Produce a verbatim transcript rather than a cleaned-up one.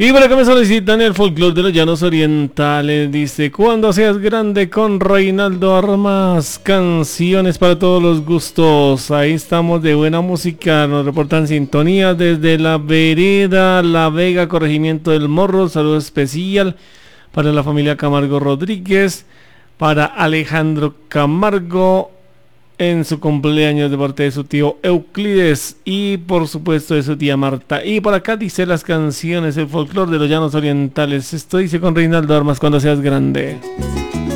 Y para que me solicitan el folclore de los llanos orientales, dice, cuando seas grande con Reinaldo Armas, canciones para todos los gustos. Ahí estamos de buena música, nos reportan sintonía desde La Vereda, La Vega, corregimiento del Morro, saludo especial para la familia Camargo Rodríguez, para Alejandro Camargo, en su cumpleaños de parte de su tío Euclides y por supuesto de su tía Marta. Y por acá dice las canciones, el folclore de los llanos orientales. Esto dice con Reinaldo Armas, cuando seas grande.